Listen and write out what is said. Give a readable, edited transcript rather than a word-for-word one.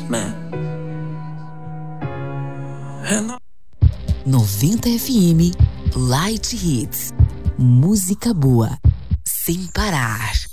man. 90 FM Light Hits. Música boa, sem parar.